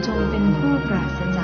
จงเป็นผู้ปราศจาก